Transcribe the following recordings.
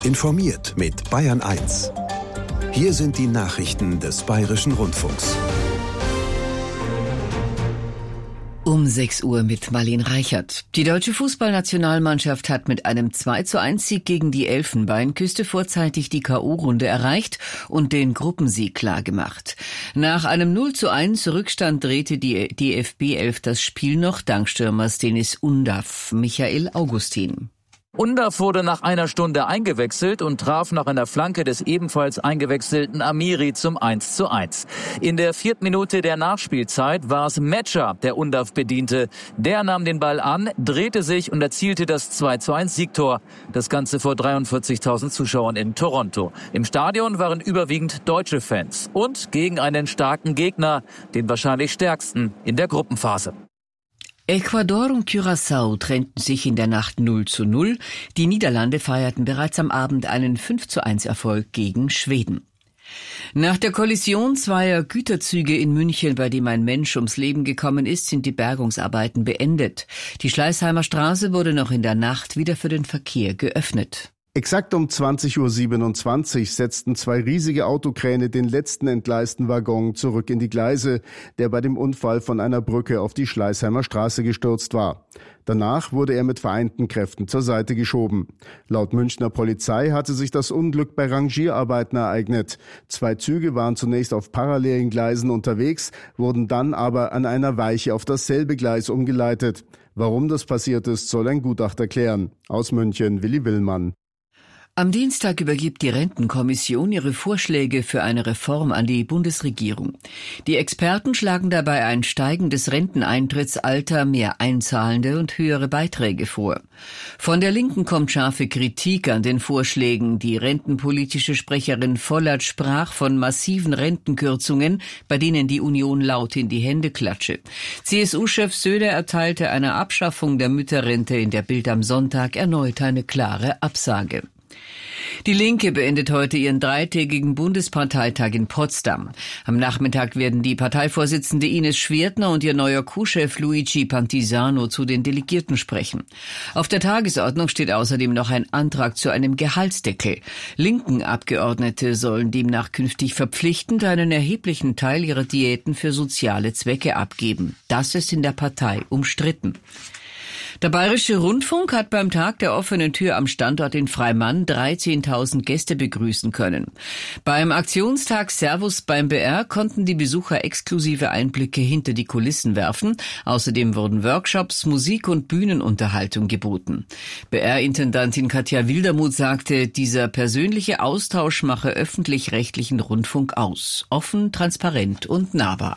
Informiert mit Bayern 1. Hier sind die Nachrichten des Bayerischen Rundfunks. Um 6 Uhr mit Marlene Reichert. Die deutsche Fußballnationalmannschaft hat mit einem 2:1-Sieg gegen die Elfenbeinküste vorzeitig die K.O.-Runde erreicht und den Gruppensieg klargemacht. Nach einem 0:1 Rückstand drehte die DFB 11 das Spiel noch dank Stürmers Deniz Undav. Michael Augustin. Undav wurde nach einer Stunde eingewechselt und traf nach einer Flanke des ebenfalls eingewechselten Amiri zum 1:1. In der 4. Minute der Nachspielzeit war es Metscher, der Undav bediente. Der nahm den Ball an, drehte sich und erzielte das 2:1-Siegtor. Das Ganze vor 43.000 Zuschauern in Toronto. Im Stadion waren überwiegend deutsche Fans und gegen einen starken Gegner, den wahrscheinlich stärksten in der Gruppenphase. Ecuador und Curaçao trennten sich in der Nacht 0:0. Die Niederlande feierten bereits am Abend einen 5:1-Erfolg gegen Schweden. Nach der Kollision zweier Güterzüge in München, bei dem ein Mensch ums Leben gekommen ist, sind die Bergungsarbeiten beendet. Die Schleißheimer Straße wurde noch in der Nacht wieder für den Verkehr geöffnet. Exakt um 20:27 Uhr setzten 2 riesige Autokräne den letzten entgleisten Waggon zurück in die Gleise, der bei dem Unfall von einer Brücke auf die Schleißheimer Straße gestürzt war. Danach wurde er mit vereinten Kräften zur Seite geschoben. Laut Münchner Polizei hatte sich das Unglück bei Rangierarbeiten ereignet. 2 Züge waren zunächst auf parallelen Gleisen unterwegs, wurden dann aber an einer Weiche auf dasselbe Gleis umgeleitet. Warum das passiert ist, soll ein Gutachter klären. Aus München, Willi Willmann. Am Dienstag übergibt die Rentenkommission ihre Vorschläge für eine Reform an die Bundesregierung. Die Experten schlagen dabei ein steigendes Renteneintrittsalter, mehr Einzahlende und höhere Beiträge vor. Von der Linken kommt scharfe Kritik an den Vorschlägen. Die rentenpolitische Sprecherin Vollert sprach von massiven Rentenkürzungen, bei denen die Union laut in die Hände klatsche. CSU-Chef Söder erteilte einer Abschaffung der Mütterrente in der Bild am Sonntag erneut eine klare Absage. Die Linke beendet heute ihren 3-tägigen Bundesparteitag in Potsdam. Am Nachmittag werden die Parteivorsitzende Ines Schwertner und ihr neuer Co-Chef Luigi Pantisano zu den Delegierten sprechen. Auf der Tagesordnung steht außerdem noch ein Antrag zu einem Gehaltsdeckel. Linken Abgeordnete sollen demnach künftig verpflichtend einen erheblichen Teil ihrer Diäten für soziale Zwecke abgeben. Das ist in der Partei umstritten. Der Bayerische Rundfunk hat beim Tag der offenen Tür am Standort in Freimann 13.000 Gäste begrüßen können. Beim Aktionstag Servus beim BR konnten die Besucher exklusive Einblicke hinter die Kulissen werfen. Außerdem wurden Workshops, Musik und Bühnenunterhaltung geboten. BR-Intendantin Katja Wildermuth sagte, dieser persönliche Austausch mache öffentlich-rechtlichen Rundfunk aus. Offen, transparent und nahbar.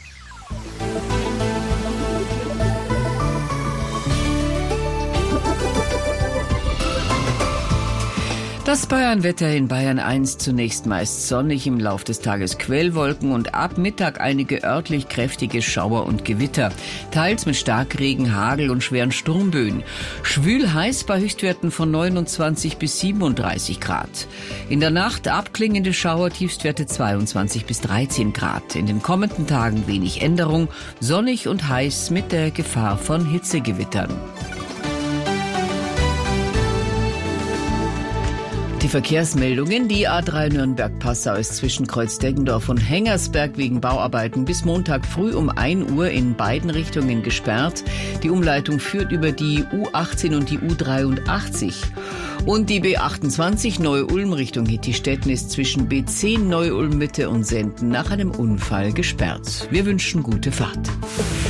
Das Bayernwetter in Bayern 1 zunächst meist sonnig, im Lauf des Tages Quellwolken und ab Mittag einige örtlich kräftige Schauer und Gewitter. Teils mit Starkregen, Hagel und schweren Sturmböen. Schwül heiß bei Höchstwerten von 29 bis 37 Grad. In der Nacht abklingende Schauer, Tiefstwerte 22 bis 13 Grad. In den kommenden Tagen wenig Änderung, sonnig und heiß mit der Gefahr von Hitzegewittern. Die Verkehrsmeldungen: Die A3 Nürnberg-Passau ist zwischen Kreuz-Deggendorf und Hengersberg wegen Bauarbeiten bis Montag früh um 1 Uhr in beiden Richtungen gesperrt. Die Umleitung führt über die U18 und die U83. Und die B28 Neu-Ulm Richtung Hittistetten ist zwischen B10 Neu-Ulm Mitte und Senden nach einem Unfall gesperrt. Wir wünschen gute Fahrt.